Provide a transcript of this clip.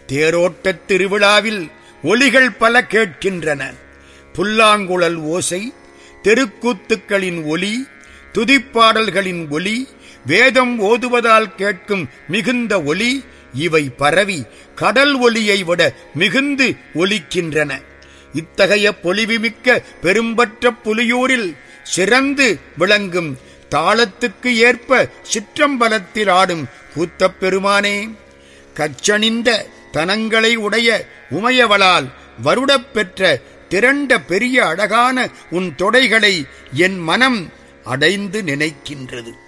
தேரோட்டத் திருவிழாவில் ஒலிகள் பல கேட்கின்றன. புல்லாங்குழல் ஓசை, தெருக்கூத்துக்களின் ஒலி, துதிப்பாடல்களின் ஒலி, வேதம் ஓதுவதால் கேட்கும் மிகுந்த ஒலி, இவை பரவி கடல் ஒலியை விட மிகுந்து ஒலிக்கின்றன. இத்தகைய பொலிவுமிக்க பெரும்பற்ற புலியூரில் சிறந்து விளங்கும் தாளத்துக்கு ஏற்ப சிற்றம்பலத்தில் ஆடும் கூத்தப் பெருமானே, கச்சணிந்த தனங்களை உடைய உமையவளால் வருடப் பெற்ற திரண்ட பெரிய அழகான உன் தொடைகளை என் மனம் அடைந்து நினைக்கின்றது.